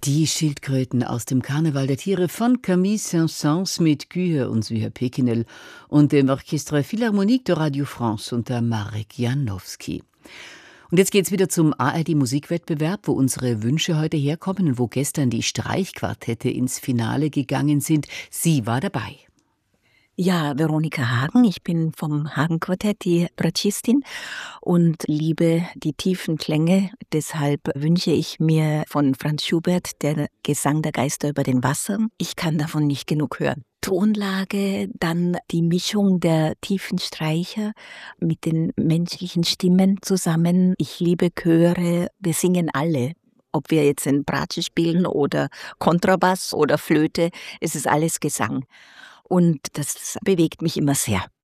Die Schildkröten aus dem Karneval der Tiere von Camille Saint-Saëns mit Gühe und Süher Pekinel und dem Orchestre Philharmonique de Radio France unter Marek Janowski. Und jetzt geht's wieder zum ARD-Musikwettbewerb, wo unsere Wünsche heute herkommen und wo gestern die Streichquartette ins Finale gegangen sind. Sie war dabei. Ja, Veronika Hagen. Ich bin vom Hagen-Quartett, die Bratschistin, und liebe die tiefen Klänge. Deshalb wünsche ich mir von Franz Schubert der Gesang der Geister über den Wassern. Ich kann davon nicht genug hören. Tonlage, dann die Mischung der tiefen Streicher mit den menschlichen Stimmen zusammen. Ich liebe Chöre. Wir singen alle. Ob wir jetzt in Bratsche spielen oder Kontrabass oder Flöte, es ist alles Gesang. Und das bewegt mich immer sehr.